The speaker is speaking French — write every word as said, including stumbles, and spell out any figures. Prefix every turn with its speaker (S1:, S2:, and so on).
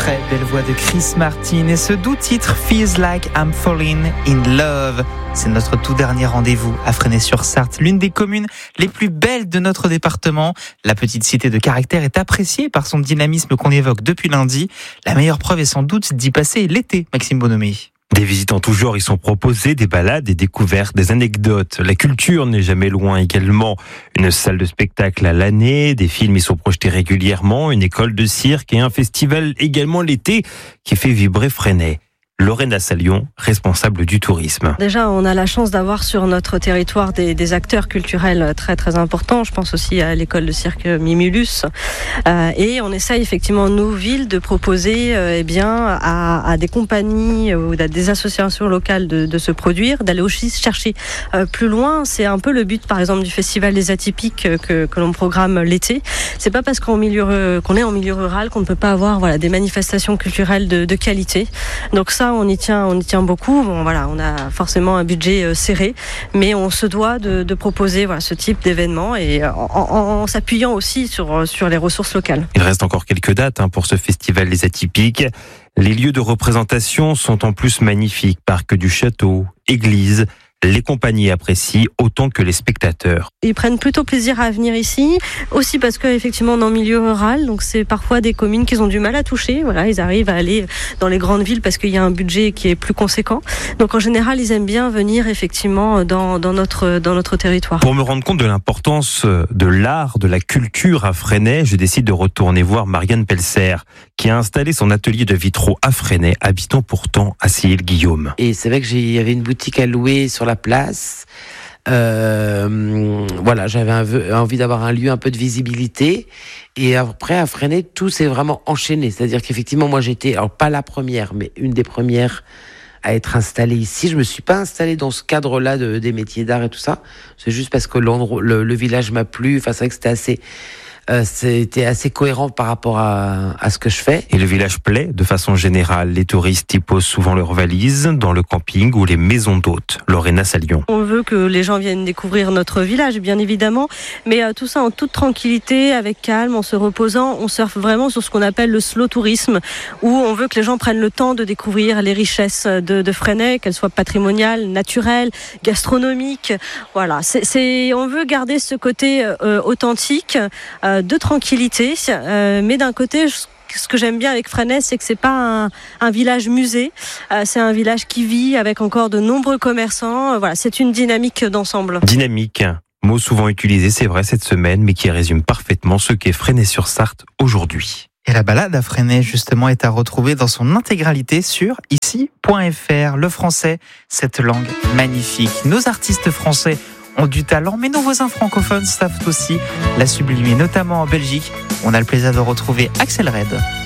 S1: très belle voix de Chris Martin et ce doux titre Feels Like I'm Falling in Love. C'est notre tout dernier rendez-vous à Fresnay-sur-Sarthe, l'une des communes les plus belles de notre département. La petite cité de caractère est appréciée par son dynamisme qu'on évoque depuis lundi. La meilleure preuve est sans doute d'y passer l'été, Maxime Bonhomé.
S2: Des visites en tout genre y sont proposées, des balades, des découvertes, des anecdotes. La culture n'est jamais loin également. Une salle de spectacle à l'année, des films y sont projetés régulièrement, une école de cirque et un festival également l'été qui fait vibrer Fresnay. Lorena Salion, responsable du tourisme.
S3: Déjà, on a la chance d'avoir sur notre territoire des, des acteurs culturels très très importants. Je pense aussi à l'école de cirque Mimulus. Euh, et on essaye effectivement, nous, villes, de proposer euh, eh bien, à, à des compagnies ou à des associations locales de, de se produire, d'aller aussi chercher euh, plus loin. C'est un peu le but, par exemple, du Festival des Atypiques que, que l'on programme l'été. C'est pas parce qu'on, milieu, qu'on est en milieu rural qu'on ne peut pas avoir voilà, des manifestations culturelles de, de qualité. Donc ça, on y tient, on y tient beaucoup. Bon, voilà, on a forcément un budget euh, serré, mais on se doit de, de proposer voilà, ce type d'événement et en, en, en s'appuyant aussi sur, sur les ressources locales.
S2: Il reste encore quelques dates hein, pour ce festival des Atypiques. Les lieux de représentation sont en plus magnifiques. Parc du Château, église. Les compagnies apprécient autant que les spectateurs.
S3: Ils prennent plutôt plaisir à venir ici, aussi parce qu'effectivement on est en milieu rural, donc c'est parfois des communes qu'ils ont du mal à toucher. Voilà, ils arrivent à aller dans les grandes villes parce qu'il y a un budget qui est plus conséquent. Donc en général, ils aiment bien venir effectivement dans, dans, notre, dans notre territoire.
S2: Pour me rendre compte de l'importance de l'art, de la culture à Fresnay, je décide de retourner voir Marianne Pelser, qui a installé son atelier de vitraux à Fresnay, habitant pourtant à Sillé-le-Guillaume.
S4: Et c'est vrai que il y avait une boutique à louer sur la place. Euh, voilà, j'avais un, envie d'avoir un lieu un peu de visibilité. Et après, à Fresnay, tout s'est vraiment enchaîné. C'est-à-dire qu'effectivement, moi, j'étais, alors pas la première, mais une des premières à être installée ici. Je me suis pas installée dans ce cadre-là de, des métiers d'art et tout ça. C'est juste parce que l'endroit, le, le village m'a plu. Enfin, c'est vrai que c'était assez... Euh, c'était assez cohérent par rapport à, à ce que je fais.
S2: Et le village plaît de façon générale. Les touristes y posent souvent leurs valises dans le camping ou les maisons d'hôtes. Lorena Salion.
S3: On veut que les gens viennent découvrir notre village, bien évidemment, mais euh, tout ça en toute tranquillité, avec calme, en se reposant. On surfe vraiment sur ce qu'on appelle le slow tourisme, où on veut que les gens prennent le temps de découvrir les richesses de, de Fresnay, qu'elles soient patrimoniales, naturelles, gastronomiques. Voilà, c'est, c'est, on veut garder ce côté euh, authentique, euh, de tranquillité, euh, mais d'un côté, ce que j'aime bien avec Fresnay, c'est que c'est pas un, un village musée, euh, c'est un village qui vit avec encore de nombreux commerçants. Euh, voilà, c'est une dynamique d'ensemble.
S2: Dynamique, mot souvent utilisé, c'est vrai, cette semaine, mais qui résume parfaitement ce qu'est Fresnay-sur-Sarthe aujourd'hui.
S1: Et la balade à Fresnay, justement, est à retrouver dans son intégralité sur ici point f r. Le français, cette langue magnifique. Nos artistes français ont du talent, mais nos voisins francophones savent aussi la sublimer, notamment en Belgique. On a le plaisir de retrouver Axel Red.